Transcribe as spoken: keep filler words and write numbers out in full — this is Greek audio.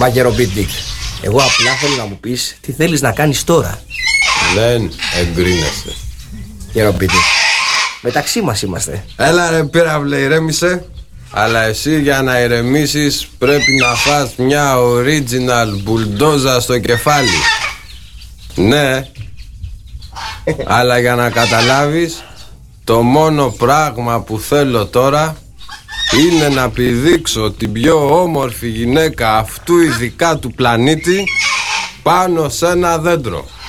Μα Γεροπίτικ, εγώ απλά θέλω να μου πεις τι θέλεις να κάνεις τώρα. Δεν εγκρίνεσαι. Γεροπίτικ, μεταξύ μας είμαστε. Έλα ρε πύραυλε, ηρέμησε. Αλλά εσύ για να ηρεμήσεις πρέπει να φας μια original μπουλντόζα στο κεφάλι. Ναι. Αλλά για να καταλάβεις, το μόνο πράγμα που θέλω τώρα είναι να πηδήξω την πιο όμορφη γυναίκα αυτού ειδικά του πλανήτη πάνω σε ένα δέντρο.